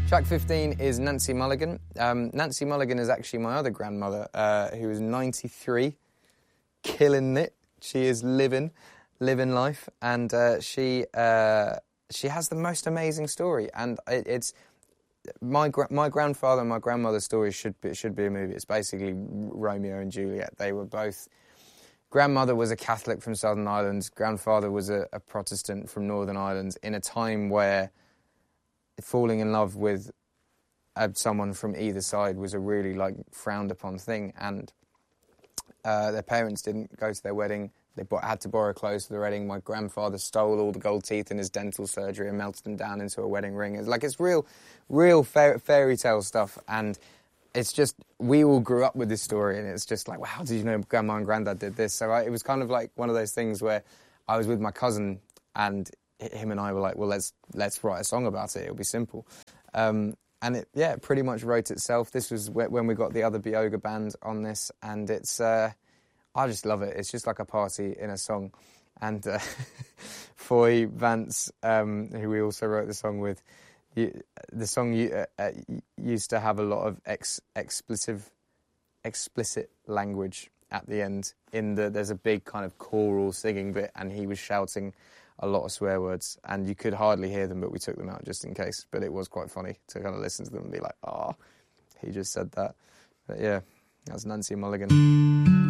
Track 15 is Nancy Mulligan. Nancy Mulligan is actually my other grandmother, who is 93, killing it. She is living life, and she has the most amazing story. And it's my grandfather and my grandmother's story should be a movie. It's basically Romeo and Juliet. They were both. Grandmother was a Catholic from Southern Ireland. Grandfather was a Protestant from Northern Ireland. In a time where falling in love with someone from either side was a really frowned upon thing, and their parents didn't go to their wedding. They had to borrow clothes for the wedding. My grandfather stole all the gold teeth in his dental surgery and melted them down into a wedding ring. It's real fairy tale stuff, and it's just, we all grew up with this story, and it's just like, wow, did you know Grandma and Granddad did this? So it was kind of like one of those things where I was with my cousin, and him and I were like, well, let's write a song about it. It'll be simple. And it pretty much wrote itself. This was when we got the other Bioga band on this, and it's, I just love it. It's just like a party in a song. And Foy Vance, who we also wrote the song with, the song used to have a lot of explicit language at the end. There's a big kind of choral singing bit, and he was shouting a lot of swear words, and you could hardly hear them, but we took them out just in case. But it was quite funny to kind of listen to them and be like, he just said that. But yeah, that's Nancy Mulligan.